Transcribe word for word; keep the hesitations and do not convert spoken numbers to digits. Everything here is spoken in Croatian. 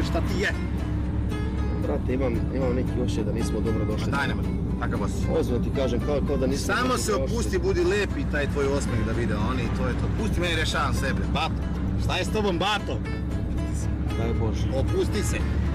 šta ti je? Brate, imam, imam neki osjećaj da nismo dobro došli. Pa daj nema, takav osjećaj. Ozbiljno ti kažem, kao, kao da nismo Samo se opusti, budi lepi taj tvoj osmeh da vide oni i to je to. Pusti meni, rješavam sebe. Bato, šta je s tobom, Bato? Daj Bože. Opusti se.